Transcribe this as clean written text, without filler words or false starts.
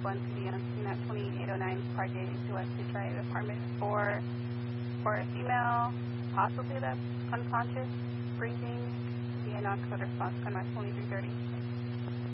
1 to be on scene at 2809 Park A to West Detroit apartment for a female, possibly that's unconscious, breathing, via non-code response, contact 2330.